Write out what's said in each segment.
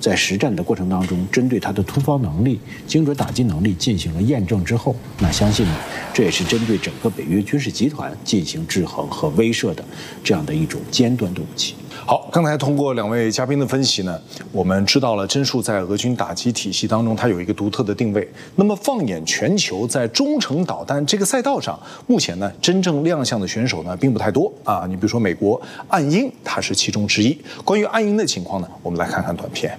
在实战的过程当中，针对它的突防能力、精准打击能力进行了验证之后，那相信呢，这也是针对整个北约军事集团进行制衡和威慑的这样的一种尖端的武器。 好，刚才通过两位嘉宾的分析呢，我们知道了真数在俄军打击体系当中它有一个独特的定位。那么放眼全球，在中程导弹这个赛道上，目前呢真正亮相的选手呢并不太多啊。你比如说美国岸鹰，它是其中之一。关于岸鹰的情况呢，我们来看看短片。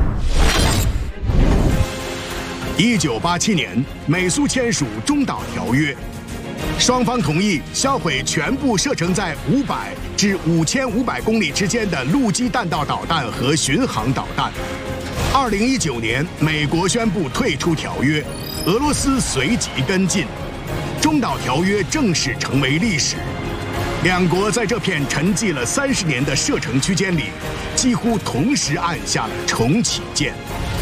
1987年，美苏签署中导条约，双方同意销毁全部射程在500至5500公里之间的陆基弹道导弹和巡航导弹。2019年，美国宣布退出条约，俄罗斯随即跟进，中导条约正式成为历史。两国在这片沉寂了30年的射程区间里，几乎同时按下了重启键。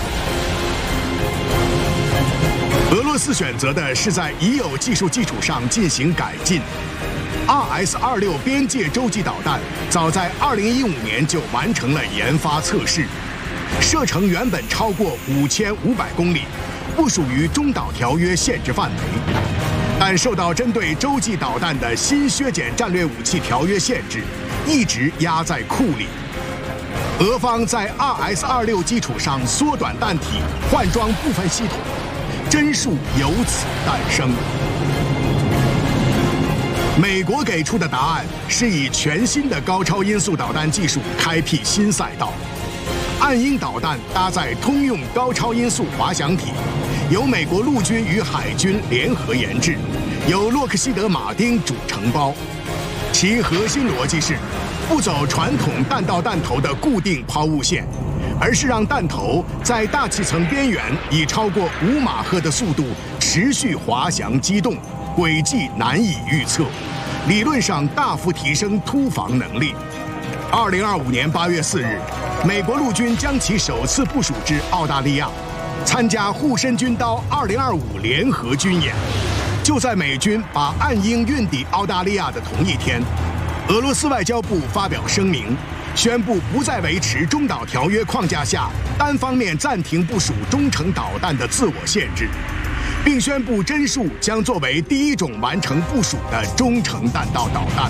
俄罗斯选择的是在已有技术基础上进行改进。RS-26边界洲际导弹早在2015年就完成了研发测试，射程原本超过5500公里，不属于中导条约限制范围，但受到针对洲际导弹的新削减战略武器条约限制，一直压在库里。俄方在 RS-26基础上缩短弹体，换装部分系统，真数由此诞生。美国给出的答案是以全新的高超音速导弹技术开辟新赛道。岸鹰导弹搭载通用高超音速滑翔体，由美国陆军与海军联合研制，由洛克希德马丁主承包。其核心逻辑是，不走传统弹道弹头的固定抛物线，而是让弹头在大气层边缘以超过5马赫的速度持续滑翔机动，轨迹难以预测，理论上大幅提升突防能力。2025年8月4日，美国陆军将其首次部署至澳大利亚，参加护身军刀2025联合军演。就在美军把岸鹰运抵澳大利亚的同一天，俄罗斯外交部发表声明，宣布不再维持中导条约框架下单方面暂停部署中程导弹的自我限制，并宣布真数将作为第一种完成部署的中程弹道导弹。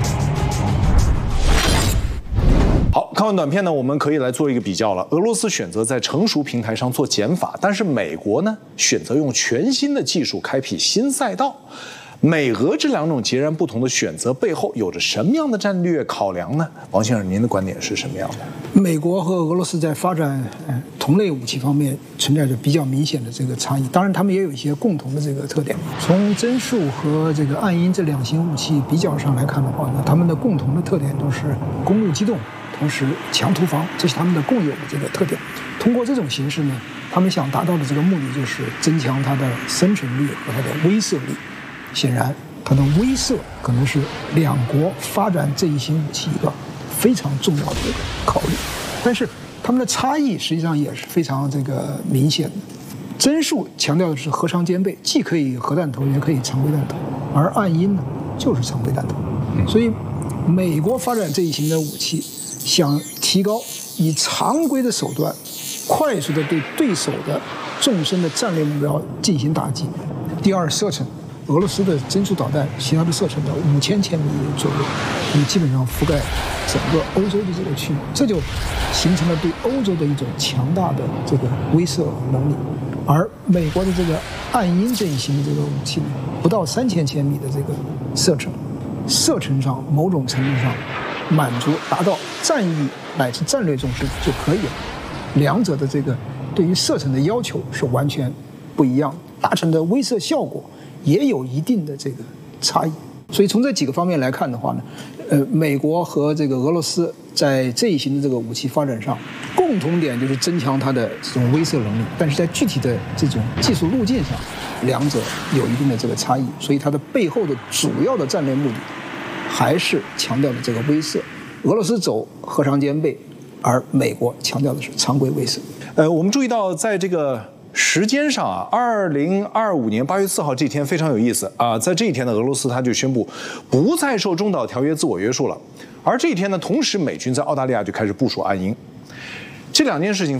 好，看完短片呢，我们可以来做一个比较了。俄罗斯选择在成熟平台上做减法，但是美国呢，选择用全新的技术开辟新赛道。美俄这两种截然不同的选择背后有着什么样的战略考量呢？王先生，您的观点是什么样的？ 美国和俄罗斯在发展同类武器方面存在着比较明显的这个差异，当然他们也有一些共同的这个特点。从真数和这个岸鹰这两型武器比较上来看的话呢，他们的共同的特点都是公路机动，同时强突防，这是他们的共有的这个特点。通过这种形式呢，他们想达到的这个目的就是增强它的生存力和它的威慑力。显然，它的威慑可能是两国发展这一型武器一个非常重要的一个考虑。但是，它们的差异实际上也是非常这个明显的。真数强调的是核常兼备，既可以核弹头，也可以常规弹头，而岸鹰呢就是常规弹头。所以，美国发展这一型的武器，想提高以常规的手段，快速的对对手的纵深的战略目标进行打击。第二，射程。俄罗斯的真数导弹，其他的射程在5000千米左右，基本上覆盖整个欧洲的这个区域，这就形成了对欧洲的一种强大的这个威慑能力。而美国的这个岸鹰这一型的这个武器呢，不到3000千米的这个射程，射程上某种程度上满足达到战役乃至战略纵深就可以了。两者的这个对于射程的要求是完全不一样的，达成的威慑效果也有一定的这个差异。所以从这几个方面来看的话呢，美国和这个俄罗斯在这一型的这个武器发展上，共同点就是增强它的这种威慑能力，但是在具体的这种技术路径上，两者有一定的这个差异。所以它的背后的主要的战略目的还是强调的这个威慑。俄罗斯走核常兼备，而美国强调的是常规威慑。 我们注意到在这个时间上啊，2025年8月4号这天非常有意思啊，在这一天呢，俄罗斯它就宣布不再受中导条约自我约束了，而这一天呢，同时美军在澳大利亚就开始部署岸鹰，这两件事情